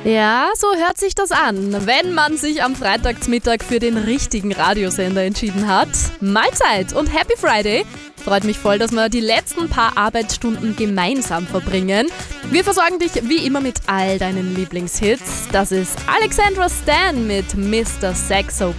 Ja, so hört sich das an, wenn man sich am Freitagsmittag für den richtigen Radiosender entschieden hat. Mahlzeit und Happy Friday! Freut mich voll, dass wir die letzten paar Arbeitsstunden gemeinsam verbringen. Wir versorgen dich wie immer mit all deinen Lieblingshits. Das ist Alexandra Stan mit Mr. Saxo